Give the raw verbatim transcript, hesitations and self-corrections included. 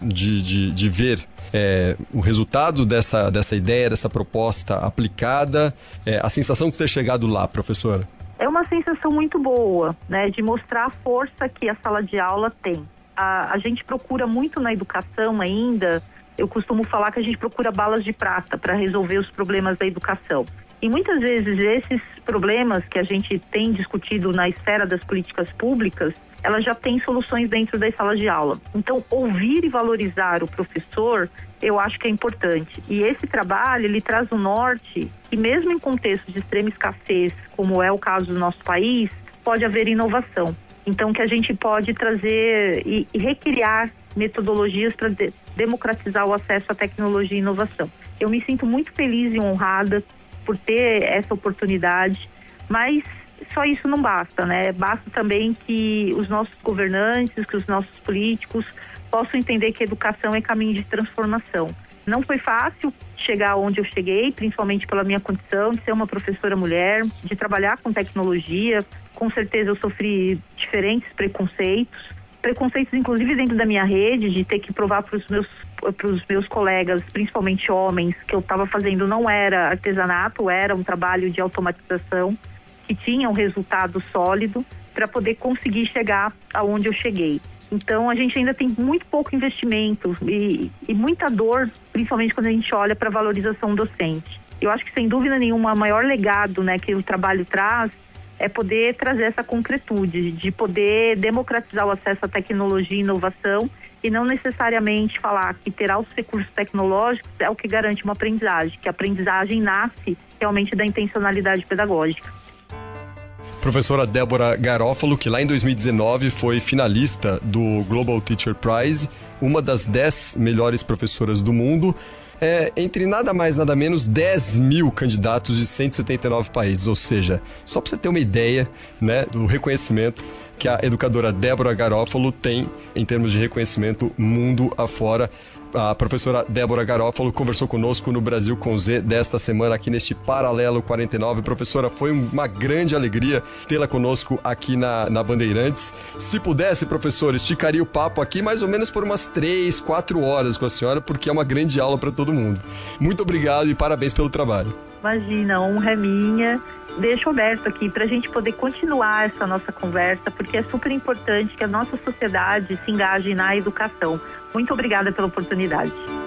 de, de, de ver é, o resultado dessa, dessa ideia, dessa proposta aplicada, é, a sensação de ter chegado lá, professora? É uma sensação muito boa, né, de mostrar a força que a sala de aula tem. A, a gente procura muito na educação ainda, eu costumo falar que a gente procura balas de prata para resolver os problemas da educação. E muitas vezes esses problemas que a gente tem discutido na esfera das políticas públicas, elas já têm soluções dentro das salas de aula. Então, ouvir e valorizar o professor, eu acho que é importante. E esse trabalho, ele traz o norte, que mesmo em contextos de extrema escassez, como é o caso do nosso país, pode haver inovação. Então, que a gente pode trazer e, e recriar metodologias para de, democratizar o acesso à tecnologia e inovação. Eu me sinto muito feliz e honrada por ter essa oportunidade, mas só isso não basta, né? Basta também que os nossos governantes, que os nossos políticos possam entender que a educação é caminho de transformação. Não foi fácil chegar onde eu cheguei, principalmente pela minha condição de ser uma professora mulher, de trabalhar com tecnologia. Com certeza eu sofri diferentes preconceitos, preconceitos inclusive dentro da minha rede, de ter que provar para os meus, para os meus colegas, principalmente homens, que eu estava fazendo não era artesanato, era um trabalho de automatização, que tinha um resultado sólido para poder conseguir chegar aonde eu cheguei. Então, a gente ainda tem muito pouco investimento e, e muita dor, principalmente quando a gente olha para a valorização docente. Eu acho que, sem dúvida nenhuma, o maior legado, né, que o trabalho traz é poder trazer essa concretude, de poder democratizar o acesso à tecnologia e inovação e não necessariamente falar que ter altos recursos tecnológicos é o que garante uma aprendizagem, que a aprendizagem nasce realmente da intencionalidade pedagógica. Professora Débora Garofalo, que lá em dois mil e dezenove foi finalista do Global Teacher Prize, uma das dez melhores professoras do mundo, é, entre nada mais nada menos dez mil candidatos de cento e setenta e nove países, ou seja, só para você ter uma ideia, né, do reconhecimento que a educadora Débora Garofalo tem em termos de reconhecimento mundo afora. A professora Débora Garofalo conversou conosco no Brasil com Z desta semana aqui neste Paralelo quarenta e nove. Professora, foi uma grande alegria tê-la conosco aqui na, na Bandeirantes. Se pudesse, professor, esticaria o papo aqui mais ou menos por umas três, quatro horas com a senhora, porque é uma grande aula para todo mundo. Muito obrigado e parabéns pelo trabalho. Imagina, a honra é minha. Deixo aberto aqui para a gente poder continuar essa nossa conversa, porque é super importante que a nossa sociedade se engaje na educação. Muito obrigada pela oportunidade.